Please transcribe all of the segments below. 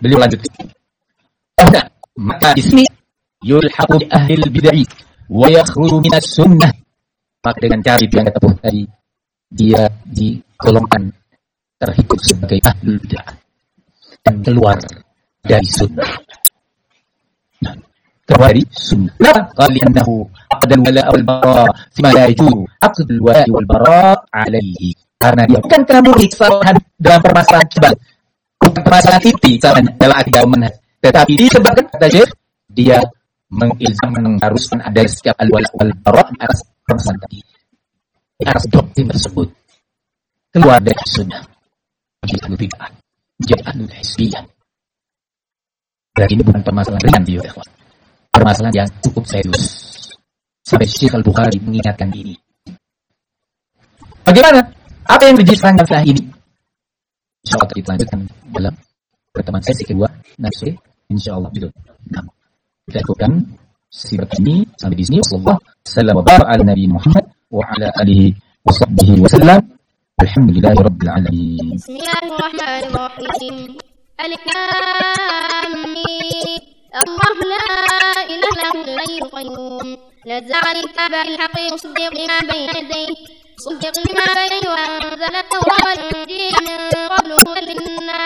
Beliau lanjutkan. Maka di sini yulhaqu bi ahlil bid'ah wa yakhruju minas sunnah. Maka dengan cara itu yang kata tadi, dia digolongkan terhitung sebagai ahlul bid'ah dan keluar dari sunnah. Nah, keluar dari sunnah. Qala li'annahu aqdal wala' wal bara' fima la yajuzu aqdul wala' wal bara' alaihi. Karena dia bukan kena murni kesalahan dalam permasalahan kibal, bukan permasalahan inti dalam akidah manhaj, tetapi disebabkan kata Syekh, dia mengharuskan ada sikap al-wala' wal bara' atas permasalahan tadi, atas doktrin tersebut, keluar dari sunnah, menjadi ahlu bid'ah, menjadi ahlu hizbiyah. Dan ini bukan permasalahan ringan, ya ikhwan, permasalahan yang cukup serius. Sampai Syekh Al-Bukhari mengingatkan ini. Bagaimana? Apa yang menjadi masalah ini? InsyaAllah kita lanjutkan dalam pertemuan sesi kedua nanti sore, InsyaAllah gitu. Nah, kita lakukan sesi ini sampai di sini. Wassallallahu wasallam wa baraka ala Nabi Muhammad wa ala alihi wa sahbihi wa sallam. Alhamdulillahi rabbil alamin. Bismillahirrahmanirrahim. Alif lam mim. Allah la ilaha illa huwal qayyum. Nazzala al-kitaba bil haqqi musaddiqan lima bayna yadayhi. صدق لما بين وأنزل التوراة والإنجيل من قبل هدى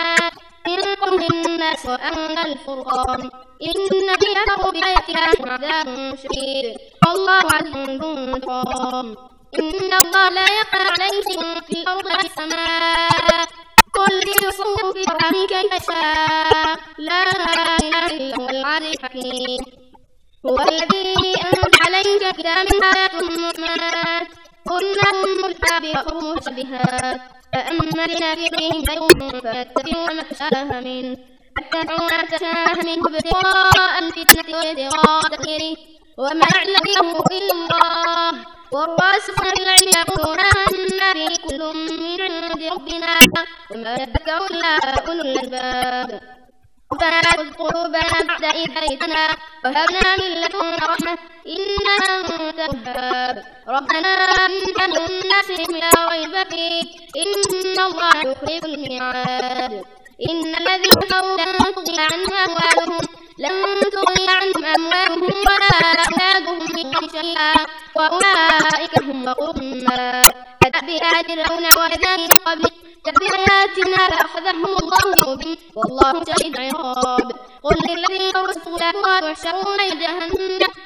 للناس وأنزل الفرقان إن الذين كفروا بآياتنا عذاب شديد والله عزيز ذو انتقام إن الله لا يخفى عليه شيء في الأرض ولا في السماء قل يصور في الأرحام كيف يشاء لا إله إلا هو العزيز الحكيم هو الذي أنزل عليك كتاب آيات محكمات هن أم الكتاب وأخر مشبهات فأما الذين في قلوبهم زيغ فيتبعون ما تشابه منه ابتغاء الفتنة وابتغاء تأويله وما يعلم إلا الله والراسخون في العلم يقولون آمنا به كل من عند ربنا وما يذكر إلا أولو الألباب ربنا لا تزغ قلوبنا بعد إذ هديتنا وهب لنا من لدنك رحمة إنك أنت الوهاب ربنا أنت الناس لا ريب فيه إن الله يخلف الميعاد إن الذين كفروا لن تغني عنهم أموالهم ولا أولادهم منهم شيئا وأولئك هم وقود النار كدأب آل فرعون والذين من قبله بآياتنا فأخذهم الله بهم والله شديد العقاب قل للذين كفروا لا تحشرون إلى جهنم